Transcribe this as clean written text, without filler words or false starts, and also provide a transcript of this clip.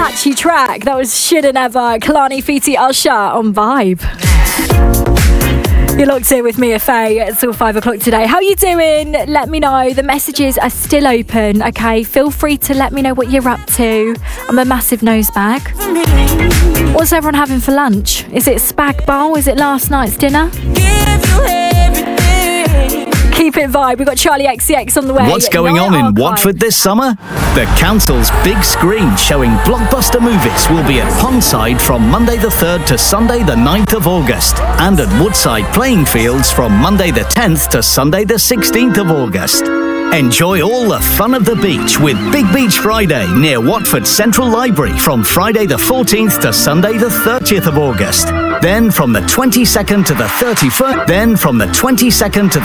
catchy track. That was Shoulda Never, Kalani Fiti Usher on Vibe. You're locked in with Mia Faye. It's all 5 o'clock today. How you doing? Let me know. The messages are still open, okay? Feel free to let me know what you're up to. I'm a massive nose bag. What's everyone having for lunch? Is it spag bowl? Is it last night's dinner? Keep it vibe. We've got Charlie XCX on the way. What's going on in Watford this summer? The council's big screen showing blockbuster movies will be at Pondside from Monday the 3rd to Sunday the 9th of August, and at Woodside Playing Fields from Monday the 10th to Sunday the 16th of August. Enjoy all the fun of the beach with Big Beach Friday near Watford Central Library from Friday the 14th to Sunday the 30th of August. Then from the 22nd to the 31st. Then from the 22nd to the